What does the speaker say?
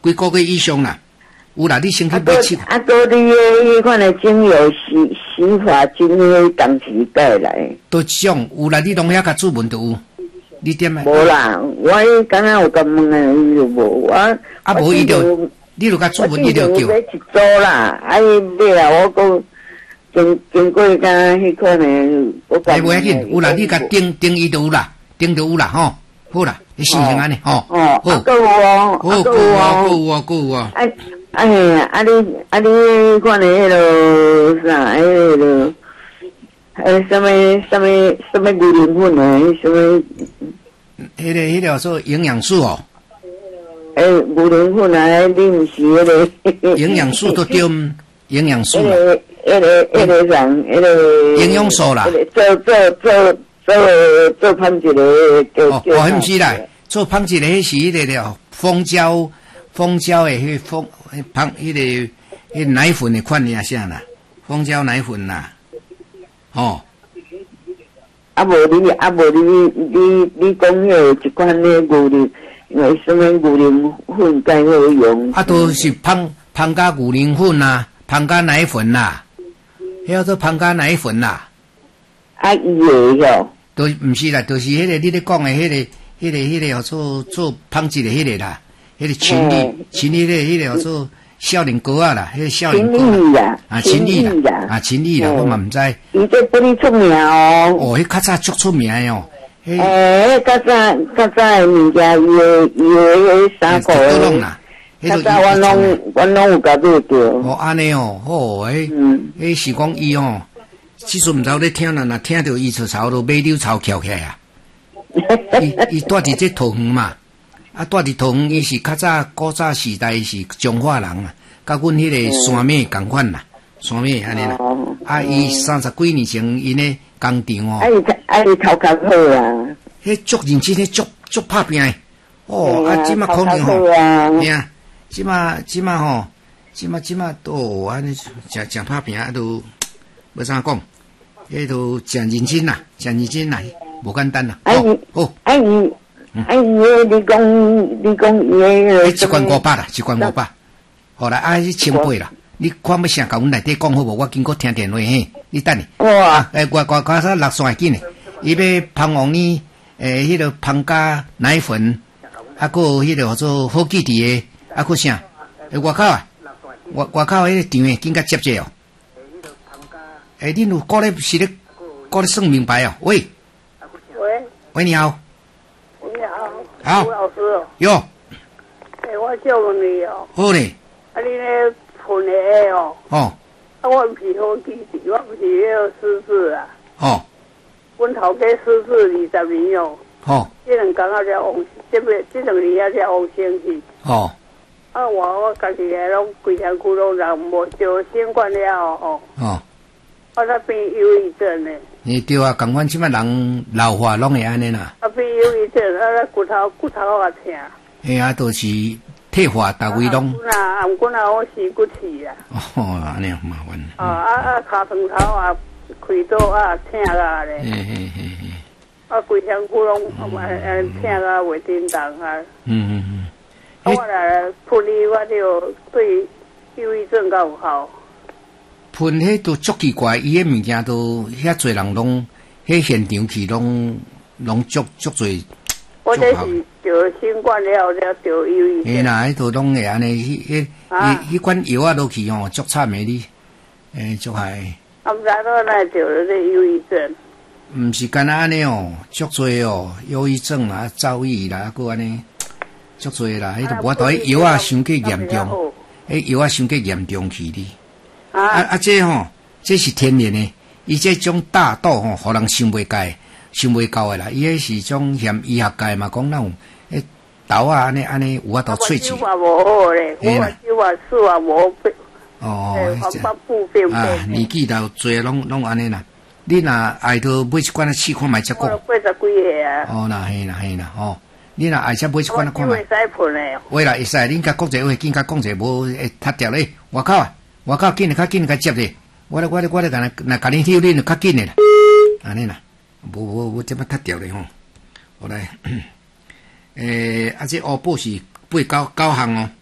几个月以上啦。有啦，你先去买七。 都你迄款的精油洗发精迄当时带来。 都种有啦，你拢遐甲注文都有。你点啊？ 无啦，我刚刚有甲问啊，伊就无我。 啊，无伊就，你就甲注文伊就叫。 买一组啦，啊伊买啦，我讲经过甲迄款的，我讲。 袂要紧，有啦，你甲订伊就有啦，订就有啦，吼，好啦，你先安尼，吼。 哦，好，够有哦， 好，够有啊，够有啊，够有啊。 你看的迄个啥，迄个什么牛奶粉啊，什么？ 迄个做营养素哦。 牛奶粉啊，你毋是迄个？ 营养素都对，营养素啦。 迄个啥，迄个营养素啦。 做芳一个哦，迄毋是啦，做芳一个迄是迄个了，蜂胶的迄芳迄个奶粉的款尔啥啦，蜂胶奶粉啦，哦。 无你讲迄个一款的牛奶，因为什么牛奶粉介好用？ 都是芳加牛奶粉啦，芳加奶粉啦，迄叫做芳加奶粉啦。 伊个哟。 都毋是啦，就是迄个你咧讲的迄个做芳剂的迄个啦，迄个秦丽迄个做少年哥啊啦，迄个少年哥啦，秦丽啦，我嘛毋知。 伊这不哩出名哦。 哦，迄较早足出名哦。 较早的物件，伊的衫裤。 都弄啦。 较早我拢有甲买着。 哦，安尼哦，好，迄是讲伊哦。即阵毋知咧听啦，若听到伊就草都马柳草翘起来啊！伊住伫这桃园嘛，住伫桃园，伊是较早古早时代是彰化人啊，甲阮迄个山妹共款啦，山妹安尼啦。伊30几年前因咧工厂哦。 伊头壳好啊！ 迄足认真，迄足拍拼诶。哦，即马可能吼，嘿啊，即马吼，即马都安尼诚拍拼啊都。要怎讲？迄都真认真啦，无简单啦。好。你讲伊个。1,500啦，1,500。好啦，1,800啦。你看要啥？甲阮内底讲好无？我经过听电话嘿，你等下。哇！我说落线紧诶，伊要芳王呢？迄个芳加奶粉，还有迄个做好记伫诶，还有啥？外口啊，外口迄个场诶，紧甲接者哦。恁有过来是咧过来算明白哦？喂，你好。 你好。 好。 吴老师哦。 哟。 我叫问你哦。 好嘞。 你咧喷的哦。 哦。 我唔是好记住，我唔是迄个失智啊。 哦。 阮头家失智20年哦。 哦。 这2工仔才往，这2年啊才往生去。 哦。 我家己个拢规身躯拢人无就新冠了哦。哦。我那变忧郁症呢。 对啊，共阮即摆人老化拢会安尼啦。 变忧郁症，那骨头也疼。 都是退化，逐位拢。 毋过我洗骨气啊。 哦，安尼麻烦。 骹床头啊，开刀疼啊咧。规身躯拢疼啊，袂振动啊。我来喷你，我就对忧郁症较有效。 喷迄都足奇怪，伊迄物件都遐侪人拢，迄现场去拢足侪。 我这是得新冠了得忧郁症。 啦，迄都拢会安尼，迄款药啊落去吼，足惨诶你，足害。 毋知道哪得这忧郁症？ 毋是干安尼哦，足侪哦，忧郁症啦、躁郁啦，佮安尼足侪啦，迄都无法度，迄药啊伤过严重，迄药啊伤过严重去哩。这吼，这是天然的，伊这种大豆吼，互人想袂到的啦。伊迄是种嫌医学界嘛，讲那种豆啊，安尼有法度萃取。 我无好咧，我手啊无变。 年纪头侪拢安尼啦。你若爱到买一罐试看卖才讲。 我80几岁啊。 啦，嘿啦，吼。你若爱才买一罐看卖。 会使喷诶。 喂啦，会使，恁甲讲者话，紧甲讲者无会塌掉咧。外口紧甲接咧。我咧，若甲恁听，恁就较紧诶啦。安尼啦，无这么塌掉咧吼。好来，这乌布是8、9项哦。